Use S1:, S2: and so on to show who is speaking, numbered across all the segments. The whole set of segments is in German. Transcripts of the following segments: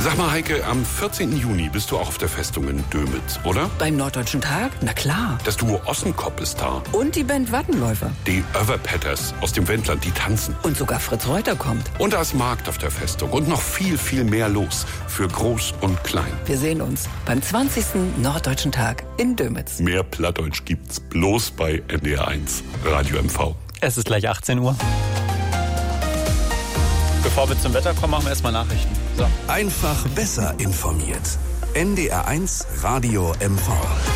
S1: Sag mal, Heike, am 14. Juni bist du auch auf der Festung in Dömitz, oder?
S2: Beim Norddeutschen Tag? Na klar.
S1: Das Duo Ossenkopf ist da.
S2: Und die Band Wattenläufer.
S1: Die Överpetters aus dem Wendland, die tanzen.
S2: Und sogar Fritz Reuter kommt.
S1: Und da ist Markt auf der Festung und noch viel, viel mehr los. Für Groß und Klein.
S2: Wir sehen uns beim 20. Norddeutschen Tag in Dömitz.
S1: Mehr Plattdeutsch gibt's bloß bei NDR1 Radio MV.
S3: Es ist gleich 18 Uhr. Bevor wir zum Wetter kommen, machen wir erstmal Nachrichten. So.
S4: Einfach besser informiert. NDR1 Radio MV.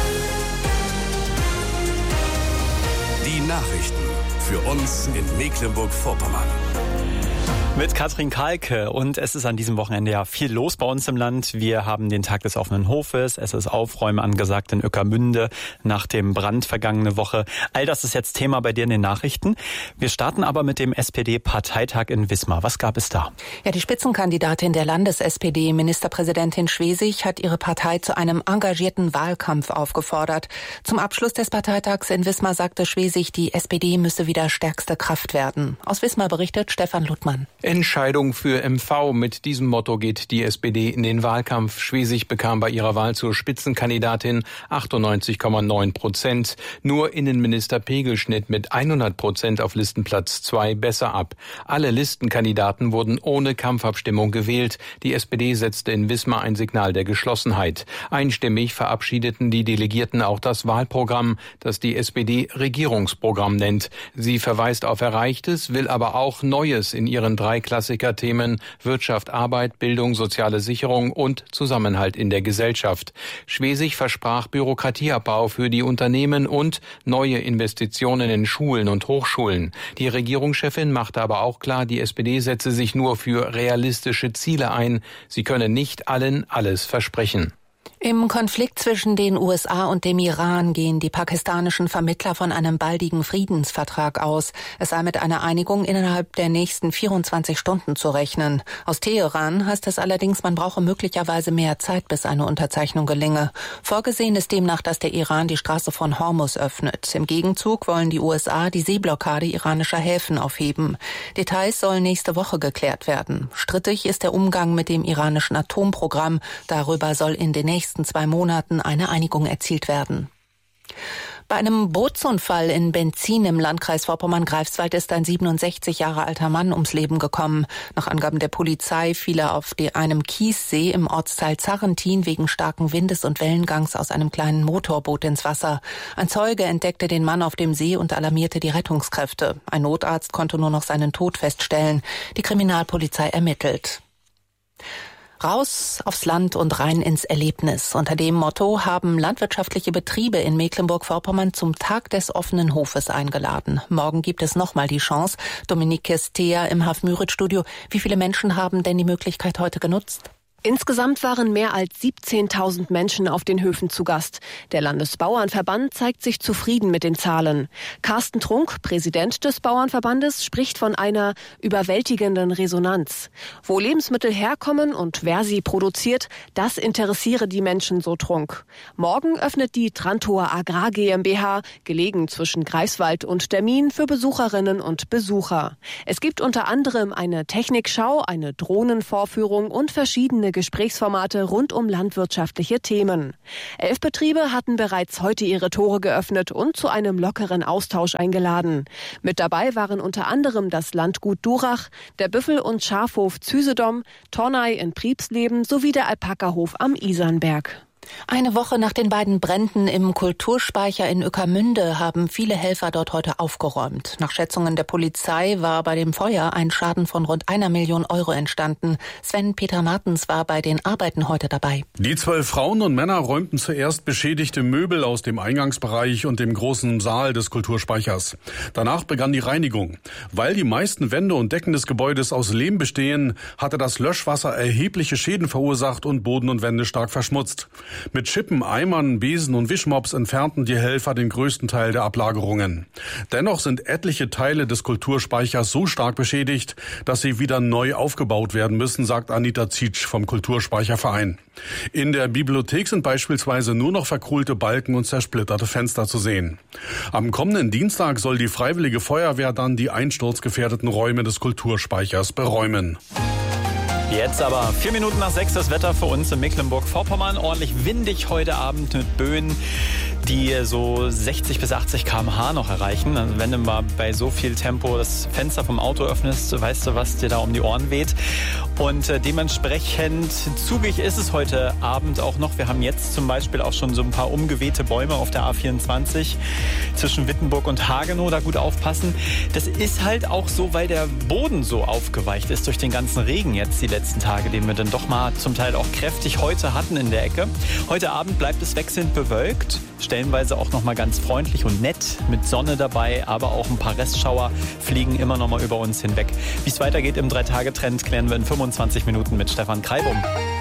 S4: Die Nachrichten für uns in Mecklenburg-Vorpommern.
S3: Mit Katrin Kalke, und es ist an diesem Wochenende ja viel los bei uns im Land. Wir haben den Tag des offenen Hofes, es ist Aufräumen angesagt in Ueckermünde nach dem Brand vergangene Woche. All das ist jetzt Thema bei dir in den Nachrichten. Wir starten aber mit dem SPD-Parteitag in Wismar. Was gab es da?
S5: Ja, die Spitzenkandidatin der Landes-SPD, Ministerpräsidentin Schwesig, hat ihre Partei zu einem engagierten Wahlkampf aufgefordert. Zum Abschluss des Parteitags in Wismar sagte Schwesig, die SPD müsse wieder stärkste Kraft werden. Aus Wismar berichtet Stefan Luttmann.
S6: Entscheidung für MV. Mit diesem Motto geht die SPD in den Wahlkampf. Schwesig bekam bei ihrer Wahl zur Spitzenkandidatin 98,9%. Nur Innenminister Pegel schnitt mit 100% auf Listenplatz 2 besser ab. Alle Listenkandidaten wurden ohne Kampfabstimmung gewählt. Die SPD setzte in Wismar ein Signal der Geschlossenheit. Einstimmig verabschiedeten die Delegierten auch das Wahlprogramm, das die SPD Regierungsprogramm nennt. Sie verweist auf Erreichtes, will aber auch Neues in ihren 3 Klassikerthemen Wirtschaft, Arbeit, Bildung, soziale Sicherung und Zusammenhalt in der Gesellschaft. Schwesig versprach Bürokratieabbau für die Unternehmen und neue Investitionen in Schulen und Hochschulen. Die Regierungschefin machte aber auch klar, die SPD setze sich nur für realistische Ziele ein. Sie könne nicht allen alles versprechen.
S5: Im Konflikt zwischen den USA und dem Iran gehen die pakistanischen Vermittler von einem baldigen Friedensvertrag aus. Es sei mit einer Einigung innerhalb der nächsten 24 Stunden zu rechnen. Aus Teheran heißt es allerdings, man brauche möglicherweise mehr Zeit, bis eine Unterzeichnung gelinge. Vorgesehen ist demnach, dass der Iran die Straße von Hormuz öffnet. Im Gegenzug wollen die USA die Seeblockade iranischer Häfen aufheben. Details sollen nächste Woche geklärt werden. Strittig ist der Umgang mit dem iranischen Atomprogramm. Darüber soll in den nächsten 2 Monaten eine Einigung erzielt werden. Bei einem Bootsunfall in Benzin im Landkreis Vorpommern-Greifswald ist ein 67 Jahre alter Mann ums Leben gekommen. Nach Angaben der Polizei fiel er auf einem Kiessee im Ortsteil Zarrentin wegen starken Windes und Wellengangs aus einem kleinen Motorboot ins Wasser. Ein Zeuge entdeckte den Mann auf dem See und alarmierte die Rettungskräfte. Ein Notarzt konnte nur noch seinen Tod feststellen. Die Kriminalpolizei ermittelt. Raus aufs Land und rein ins Erlebnis. Unter dem Motto haben landwirtschaftliche Betriebe in Mecklenburg-Vorpommern zum Tag des offenen Hofes eingeladen. Morgen gibt es nochmal die Chance. Dominique Kestea im Haf-Müritz-Studio. Wie viele Menschen haben denn die Möglichkeit heute genutzt?
S7: Insgesamt waren mehr als 17.000 Menschen auf den Höfen zu Gast. Der Landesbauernverband zeigt sich zufrieden mit den Zahlen. Carsten Trunk, Präsident des Bauernverbandes, spricht von einer überwältigenden Resonanz. Wo Lebensmittel herkommen und wer sie produziert, das interessiere die Menschen, so Trunk. Morgen öffnet die Trantor Agrar GmbH, gelegen zwischen Greifswald und Dermin, für Besucherinnen und Besucher. Es gibt unter anderem eine Technikschau, eine Drohnenvorführung und verschiedene Gesprächsformate rund um landwirtschaftliche Themen. 11 Betriebe hatten bereits heute ihre Tore geöffnet und zu einem lockeren Austausch eingeladen. Mit dabei waren unter anderem das Landgut Durach, der Büffel- und Schafhof Züsedom, Tornay in Priebsleben sowie der Alpakahof am Isernberg.
S5: Eine Woche nach den beiden Bränden im Kulturspeicher in Ueckermünde haben viele Helfer dort heute aufgeräumt. Nach Schätzungen der Polizei war bei dem Feuer ein Schaden von rund 1 Million Euro entstanden. Sven-Peter Martens war bei den Arbeiten heute dabei.
S8: Die 12 Frauen und Männer räumten zuerst beschädigte Möbel aus dem Eingangsbereich und dem großen Saal des Kulturspeichers. Danach begann die Reinigung. Weil die meisten Wände und Decken des Gebäudes aus Lehm bestehen, hatte das Löschwasser erhebliche Schäden verursacht und Boden und Wände stark verschmutzt. Mit Schippen, Eimern, Besen und Wischmops entfernten die Helfer den größten Teil der Ablagerungen. Dennoch sind etliche Teile des Kulturspeichers so stark beschädigt, dass sie wieder neu aufgebaut werden müssen, sagt Anita Zietsch vom Kulturspeicherverein. In der Bibliothek sind beispielsweise nur noch verkohlte Balken und zersplitterte Fenster zu sehen. Am kommenden Dienstag soll die Freiwillige Feuerwehr dann die einsturzgefährdeten Räume des Kulturspeichers beräumen.
S3: Jetzt aber 4 Minuten nach 6 das Wetter für uns in Mecklenburg-Vorpommern. Ordentlich windig heute Abend mit Böen, die so 60 bis 80 km/h noch erreichen. Also wenn du mal bei so viel Tempo das Fenster vom Auto öffnest, weißt du, was dir da um die Ohren weht. Und dementsprechend zugig ist es heute Abend auch noch. Wir haben jetzt zum Beispiel auch schon so ein paar umgewehte Bäume auf der A24 zwischen Wittenburg und Hagenow. Da gut aufpassen. Das ist halt auch so, weil der Boden so aufgeweicht ist durch den ganzen Regen jetzt die letzten Tage, den wir dann doch mal zum Teil auch kräftig heute hatten in der Ecke. Heute Abend bleibt es wechselnd bewölkt, stellenweise auch noch mal ganz freundlich und nett mit Sonne dabei, aber auch ein paar Restschauer fliegen immer noch mal über uns hinweg. Wie es weitergeht im 3-Tage-Trend, klären wir in 25 Minuten mit Stefan Kreibum.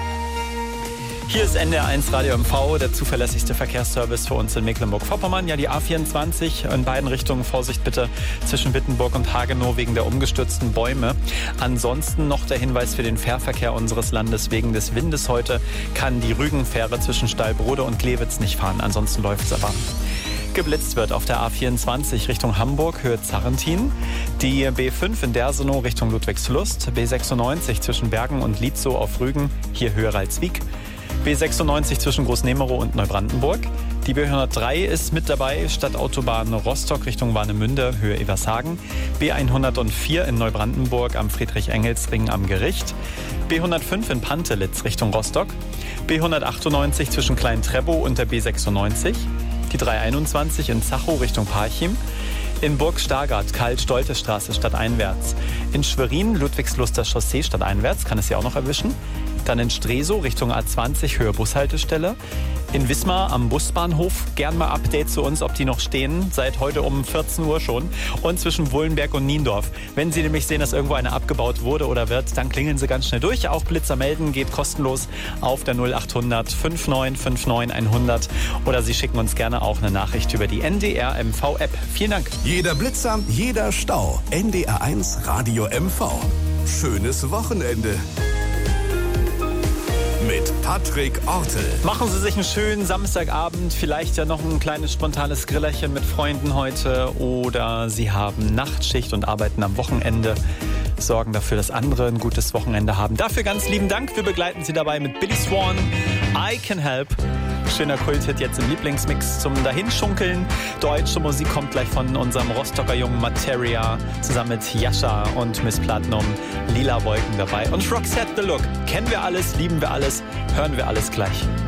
S3: Hier ist NDR1 Radio MV, der zuverlässigste Verkehrsservice für uns in Mecklenburg-Vorpommern. Ja, die A24 in beiden Richtungen, Vorsicht bitte, zwischen Wittenburg und Hagenow wegen der umgestürzten Bäume. Ansonsten noch der Hinweis für den Fährverkehr unseres Landes. Wegen des Windes heute kann die Rügenfähre zwischen Stallbrode und Glewitz nicht fahren. Ansonsten läuft es aber. Geblitzt wird auf der A24 Richtung Hamburg, Höhe Zarrentin. Die B5 in Dersenow Richtung Ludwigslust. B96 zwischen Bergen und Lietzow auf Rügen, hier Höhe Ralswiek. B96 zwischen Großnemerow und Neubrandenburg. Die B103 ist mit dabei, Stadtautobahn Rostock Richtung Warnemünde, Höhe Evershagen. B104 in Neubrandenburg am Friedrich-Engels-Ring am Gericht. B105 in Pantelitz Richtung Rostock. B198 zwischen Klein-Treppow und der B96. Die 321 in Zachow Richtung Parchim. In Burg-Stargard, Karl-Stolte-Straße stadteinwärts. In Schwerin, Ludwigsluster Chaussee stadteinwärts, kann es ja auch noch erwischen. Dann in Stresow Richtung A20, Höhe Bushaltestelle. In Wismar am Busbahnhof, gern mal Update zu uns, ob die noch stehen, seit heute um 14 Uhr schon. Und zwischen Wullenberg und Niendorf. Wenn Sie nämlich sehen, dass irgendwo eine abgebaut wurde oder wird, dann klingeln Sie ganz schnell durch. Auch Blitzer melden geht kostenlos auf der 0800 5959 100. Oder Sie schicken uns gerne auch eine Nachricht über die NDR MV App. Vielen Dank.
S4: Jeder Blitzer, jeder Stau. NDR1 Radio MV. Schönes Wochenende. Mit Patrick Ortel.
S3: Machen Sie sich einen schönen Samstagabend, vielleicht ja noch ein kleines spontanes Grillerchen mit Freunden heute oder Sie haben Nachtschicht und arbeiten am Wochenende, sorgen dafür, dass andere ein gutes Wochenende haben. Dafür ganz lieben Dank. Wir begleiten Sie dabei mit Billy Swan, I Can Help. Schöner Kulthit jetzt im Lieblingsmix zum Dahinschunkeln. Deutsche Musik kommt gleich von unserem Rostocker Jungen Materia zusammen mit Jascha und Miss Platinum. Lila Wolken dabei. Und Roxette The Look. Kennen wir alles, lieben wir alles, hören wir alles gleich.